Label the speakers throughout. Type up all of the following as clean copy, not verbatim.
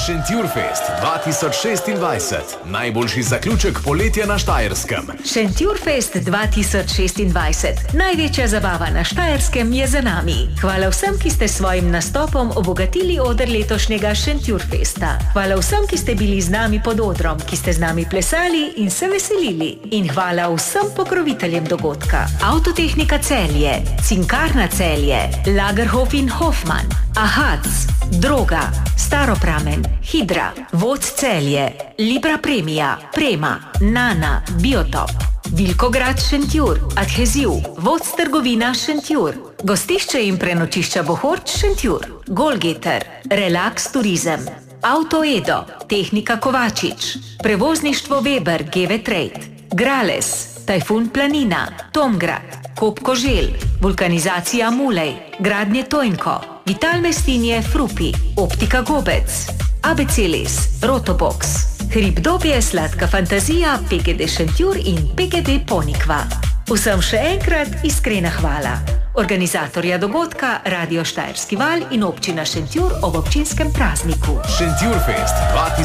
Speaker 1: Šentjurfest 2026. Najboljši zaključek poletja na Štajerskem.
Speaker 2: Šentjurfest 2026. Največja zabava na Štajerskem je za nami. Hvala vsem, ki ste s svojim nastopom obogatili oder letošnjega Šentjurfesta. Hvala vsem, ki ste bili z nami pod odrom, ki ste z nami plesali in se veselili. In hvala vsem pokroviteljem dogodka. Avtotehnika Celje, Cinkarna Celje, Lagerhof in Hoffman, Ahac, Droga, Staropramen, Hidra, Voc Celje, Libra Premia, Prema, Nana, Biotop, Vilkograd Šentjur, Adheziv, Voc Trgovina Šentjur, Gostišče in prenočišča Bohorč Šentjur, Golgeter, Relax Turizem, Auto Edo, Tehnika Kovačič, Prevozništvo Weber GV Trade, Grales, Tajfun Planina, Tomgrad, Kop Koželj, Vulkanizacija Mulej, Gradnje Tojnko, Vital Mestinje Frupi, Optika Gobec, Abecelis, Rotobox, Hribdobje Sladka Fantazija, PGD Šentjur in PGD Ponikva. Vsem še enkrat iskrena hvala. Organizatorja dogodka Radio Štajerski val in občina Šentjur ob občinskem prazniku.
Speaker 1: Šentjurfest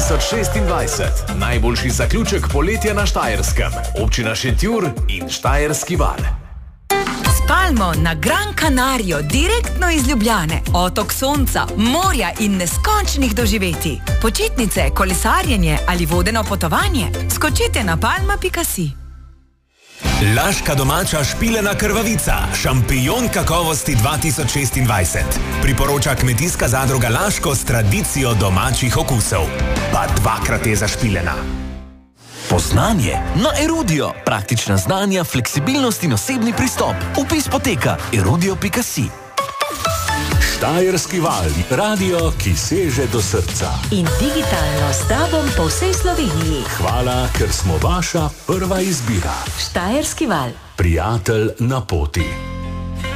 Speaker 1: 2026. Najboljši zaključek poletja na Štajerskem. Občina Šentjur in Štajerski val.
Speaker 3: Spalmo na Gran Canario, direktno iz Ljubljane. Otok sonca, morja in neskončnih doživetij. Počitnice, kolesarjenje ali vodeno potovanje? Skočite na palma.si.
Speaker 4: Laška domača špilena krvavica, šampion kakovosti 2026. Priporoča Kmetijska zadruga Laško s tradicijo domačih okusov. Pa dvakrat je zašpilena.
Speaker 5: Poznanje na Erudio. Praktična znanja, fleksibilnost in osebni pristop. Vpis poteka erudio.si.
Speaker 6: Štajerski val, radio, ki seže do srca.
Speaker 2: In digitalno s tobom po vsej Sloveniji.
Speaker 6: Hvala, ker smo vaša prva izbira.
Speaker 2: Štajerski val.
Speaker 6: Prijatelj na poti.